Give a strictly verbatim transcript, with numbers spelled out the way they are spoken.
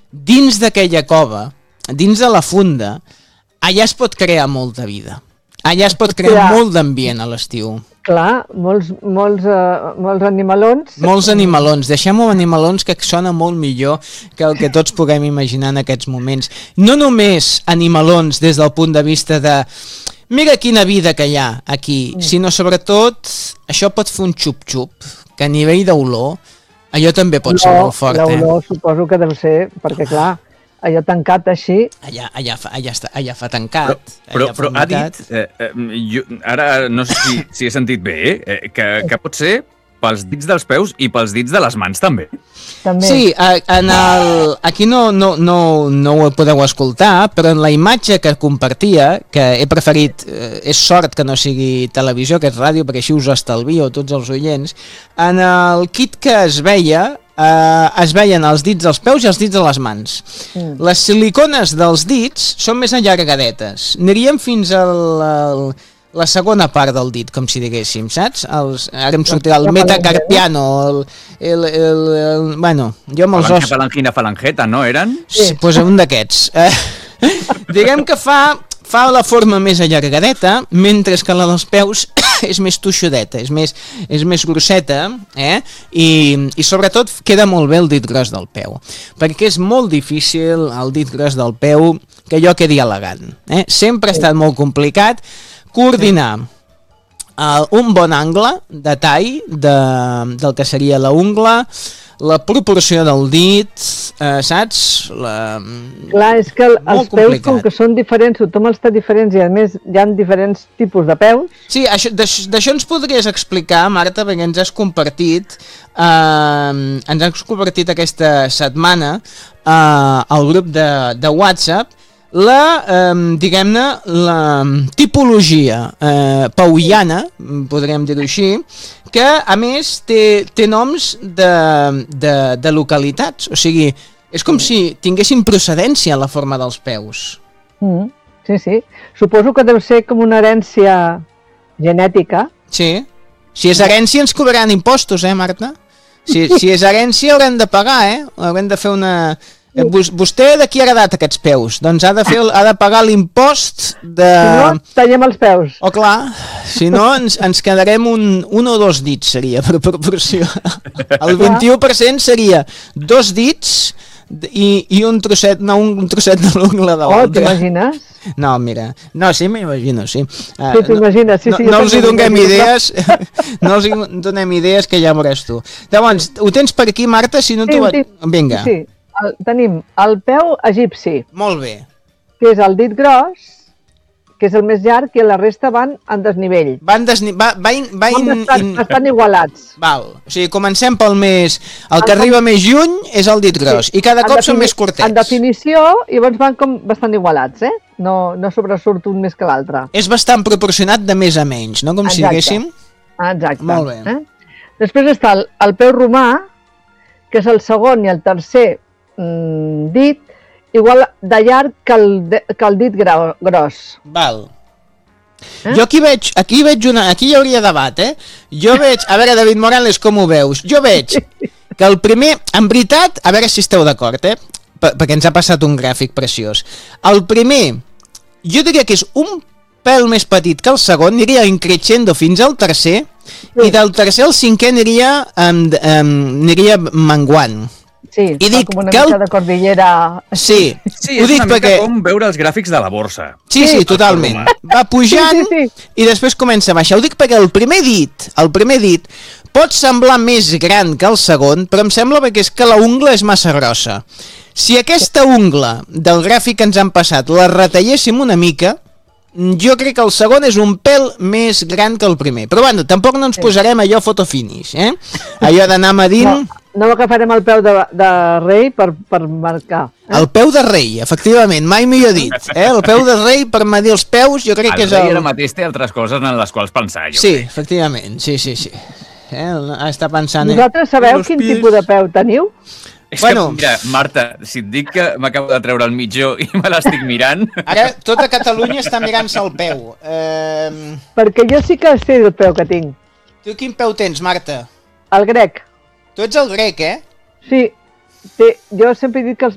dins d'aquella cova, dins de la funda, allà es pot crear molta vida. Allà es pot crear Clar. molt d'ambient a l'estiu. Clar, molts, molts, uh, molts animalons. Molts animalons. Deixem-ho animalons, que sona molt millor que el que tots puguem imaginar en aquests moments. No només animalons des del punt de vista de mira quina vida que hi ha aquí, mm. sinó sobretot això pot fer un xup-xup, que a nivell d'olor allò també pot ser molt fort. L'olor eh? suposo que deu ser, perquè clar, allò tancat així... Allà, allà, fa, allà, està, allà fa tancat. Però, allà però, però ha dit, eh, eh, jo, ara no sé si, si he sentit bé, eh, que, que pot ser pels dits dels peus i pels dits de les mans també. També. Sí, en el, aquí no, no, no, no ho podeu escoltar, però en la imatge que compartia, que he preferit, eh, és sort que no sigui televisió, que és ràdio, perquè així us estalvio tots els oients, en el kit que es veia, eh, es veien els dits dels peus i els dits de les mans. Mm. Les silicones dels dits són més allargadetes. Aniríem fins al... al la segona part del dit, com si diguéssim, saps? Els, ara em sortirà el metacarpiano, el, el, el, el, bueno, jo amb els Falange, ossos... falangina, falangeta, no eren? Sí, doncs un d'aquests. Eh, diguem que fa, fa la forma més allargadeta, mentre que la dels peus és més tuixudeta, és més, és més grosseta, eh? I, i sobretot queda molt bé el dit gros del peu, perquè és molt difícil el dit gros del peu que allò quedi elegant. Eh? Sempre ha estat molt complicat coordinar uh, un bon angle de tall de, del que seria la ungla, la proporció del dit, uh, saps? La... Clar, és que el, els Molt peus, complicat. com que són diferents, tothom els té diferents i a més hi ha diferents tipus de peus. Sí, això- d'aix- d'això ens podries explicar, Marta, perquè ens has compartit, eh, ens has compartit aquesta setmana eh, al grup de, de WhatsApp la, eh, diguem-ne, la tipologia eh, pauiana, podríem dir-ho així, que a més té, té noms de, de, de localitats, o sigui, és com si tinguessin procedència la forma dels peus. Mm, sí, sí. Suposo que deu ser com una herència genètica. Sí. Si és herència ens cobraran impostos, eh, Marta? Si, si és herència haurem de pagar, eh? Haurem de fer una... Eh, vos- Vostè de qui ha heredat aquests peus? Doncs ha de, fer, el- ha de pagar l'impost de... Si no, tallem els peus. Oh, clar, si no ens, ens quedarem un, un o dos dits, seria, per proporció. El vint-i-u per cent seria dos dits i, i un trosset, no, un trosset de l'ungla de Oh, l'altre. t'imagines? No, mira, no, sí, m'imagino, sí. Uh, Sí, t'imagines, sí, no, sí, jo no els hi també donem m'imagino. idees, no els hi donem idees que ja veuràs tu. Llavors, ho tens per aquí, Marta? Si no Sí, t'ho... ho tinc. Vinga, Sí, el, tenim el peu egipci, molt bé. que és el dit gros, que és el més llarg, i la resta van en desnivell. Van desni... Va, va, in, va in, Estan, in... estan igualats. Val, o sigui, comencem pel més... El que En- arriba més lluny és el dit gros, i cada En cop són defini- més curtets. En definició, llavors van com bastant igualats, eh? No, no sobresurt un més que l'altre. És bastant proporcionat de més a menys, no? Com si Exacte. diguéssim... Ah, exacte. Molt bé. Eh? Després està el, el peu romà, que és el segon i el tercer mm, dit, igual de llarg que el, de, que el dit grau, gros. Val. Eh? Jo aquí veig, aquí veig una... Aquí hi hauria debat, eh? Jo veig... A veure, David Morales, com ho veus? Jo veig que el primer... En veritat, a veure si esteu d'acord, eh? Per, perquè ens ha passat un gràfic preciós. El primer, jo diria que és un pèl més petit que el segon, aniria increixendo fins al tercer, Sí. i del tercer al cinquè aniria, um, um, aniria menguant. Sí, I fa dic com una que el- mica de cordillera. Sí, Sí, ho és dic una perquè... mica com veure els gràfics de la borsa. Sí, sí, totalment. Va pujant Sí, sí, i després comença a baixar. Ho dic perquè el primer dit, el primer dit pot semblar més gran que el segon, però em sembla perquè és que la ungla és massa grossa. Si aquesta ungla del gràfic que ens han passat la retalléssim una mica, jo crec que el segon és un pèl més gran que el primer. Però bueno, tampoc no ens posarem allò fotofinish, eh? Allò d'anar medint... No, no agafarem el peu de, de rei per, per marcar. Eh? El peu de rei, efectivament, mai millor dit. Eh? El peu de rei per medir els peus, jo crec El que és rei el... ara mateix té altres coses en les quals pensar, jo Sí, crec. efectivament, sí, sí, sí. Eh? Està pensant... Vosaltres sabeu Los quin pies. tipus de peu teniu? És Bueno. que, mira, Marta, si et dic que m'acabo de treure el mitjó i me l'estic mirant... Ara tota Catalunya està mirant-se el peu. Eh... Perquè jo sí que sé el peu que tinc. Tu quin peu tens, Marta? El grec. Tu ets el grec, eh? Sí, té, jo sempre he dit que els,